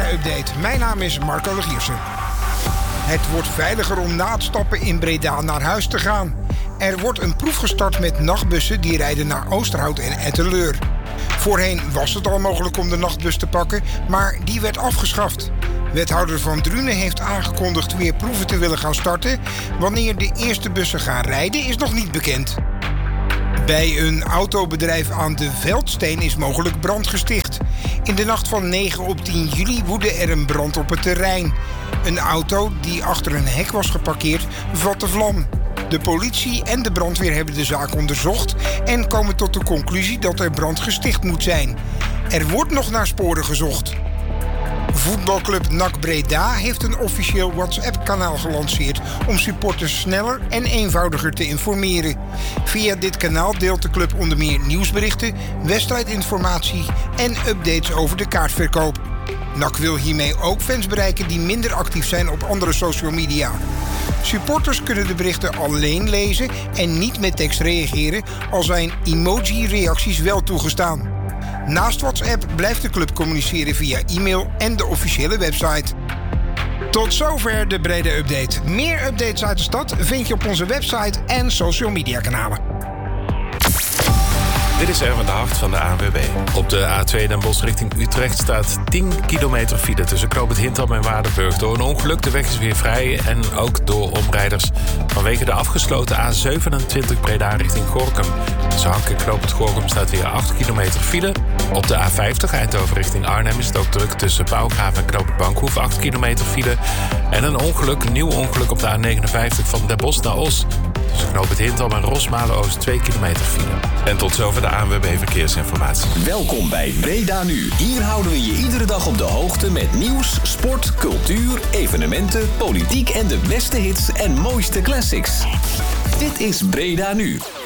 Breda-update. Mijn naam is Marco Legiersen. Het wordt veiliger om na het stappen in Breda naar huis te gaan. Er wordt een proef gestart met nachtbussen die rijden naar Oosterhout en Etteleur. Voorheen was het al mogelijk om de nachtbus te pakken, maar die werd afgeschaft. Wethouder Van Drunen heeft aangekondigd weer proeven te willen gaan starten. Wanneer de eerste bussen gaan rijden is nog niet bekend. Bij een autobedrijf aan de Veldsteen is mogelijk brand gesticht. In de nacht van 9 op 10 juli woedde er een brand op het terrein. Een auto die achter een hek was geparkeerd vatte vlam. De politie en de brandweer hebben de zaak onderzocht en komen tot de conclusie dat er brand gesticht moet zijn. Er wordt nog naar sporen gezocht. Voetbalclub NAC Breda heeft een officieel WhatsApp-kanaal gelanceerd om supporters sneller en eenvoudiger te informeren. Via dit kanaal deelt de club onder meer nieuwsberichten, wedstrijdinformatie en updates over de kaartverkoop. NAC wil hiermee ook fans bereiken die minder actief zijn op andere social media. Supporters kunnen de berichten alleen lezen en niet met tekst reageren, al zijn emoji-reacties wel toegestaan. Naast WhatsApp blijft de club communiceren via e-mail en de officiële website. Tot zover de Breda Update. Meer updates uit de stad vind je op onze website en social media kanalen. Dit is Erwin de Hart van de ANWB. Op de A2 Den Bosch richting Utrecht staat 10 kilometer file tussen Knoop het Hintham en Waardenburg. Door een ongeluk, de weg is weer vrij en ook door omrijders. Vanwege de afgesloten A27 Breda richting Gorinchem. Tussen Hank en Knoop het Gorinchem staat weer 8 kilometer file. Op de A50 Eindhoven richting Arnhem is het ook druk tussen Pauwgraaf en Knoop het Bankhoef. 8 kilometer file. En een nieuw ongeluk op de A59 van Den Bosch naar Os. Tussen Knoop het Hintham en Rosmalen-Oost 2 kilometer file. En tot zover de ANWB Verkeersinformatie. Welkom bij Breda Nu. Hier houden we je iedere dag op de hoogte met nieuws, sport, cultuur, evenementen, politiek en de beste hits en mooiste classics. Dit is Breda Nu.